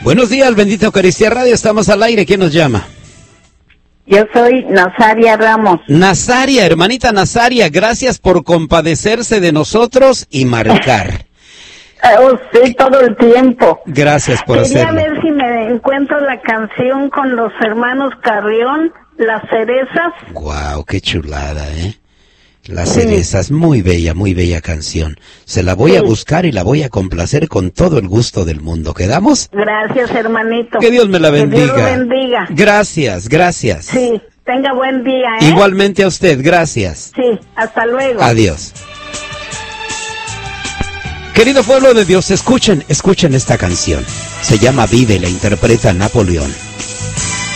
Buenos días, bendita Eucaristía Radio, estamos al aire, ¿quién nos llama? Yo soy Nazaria Ramos. Nazaria, hermanita Nazaria, gracias por compadecerse de nosotros y marcar. Sí, todo el tiempo. Gracias por hacerlo. Quería ver si me encuentro la canción con los hermanos Carrión, Las Cerezas. Guau, qué chulada, ¿eh? Las Cerezas, muy bella canción. Se la voy a buscar y la voy a complacer con todo el gusto del mundo. ¿Quedamos? Gracias, hermanito. Que Dios me la bendiga. Que Dios lo bendiga. Gracias. Sí, tenga buen día, ¿eh? Igualmente a usted, gracias. Sí, hasta luego. Adiós. Querido pueblo de Dios, escuchen esta canción. Se llama Vive, la interpreta Napoleón.